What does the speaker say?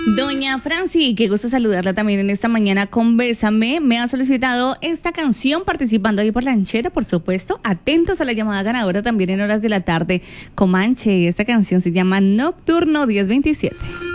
Doña Franci, qué gusto saludarla también en esta mañana con Bésame. Me ha solicitado esta canción participando ahí por Lanchera, por supuesto. Atentos a la llamada ganadora también en horas de la tarde. Comanche, esta canción se llama Nocturno 1027.